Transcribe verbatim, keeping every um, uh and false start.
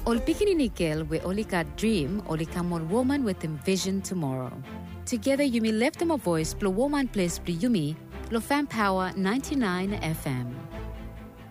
Ol Pikini Girl we only got dream, only come on woman with envision tomorrow. Together Yumi left them a voice, blow woman place, Yumi, Lo Fan Power ninety-nine F M.